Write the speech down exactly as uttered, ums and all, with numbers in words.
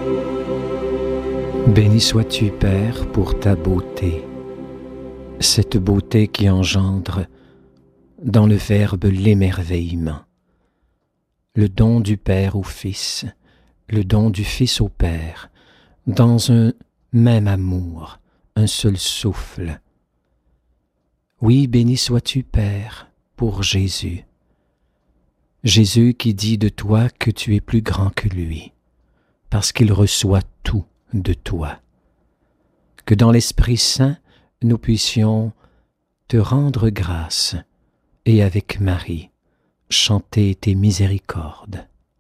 Béni sois-tu, Père, pour ta beauté, cette beauté qui engendre dans le Verbe l'émerveillement, le don du Père au Fils, le don du Fils au Père, dans un même amour, un seul souffle. Oui, béni sois-tu, Père, pour Jésus. Jésus qui dit de toi que tu es plus grand que lui, parce qu'il reçoit tout de toi. Que dans l'Esprit Saint, nous puissions te rendre grâce et avec Marie chanter tes miséricordes.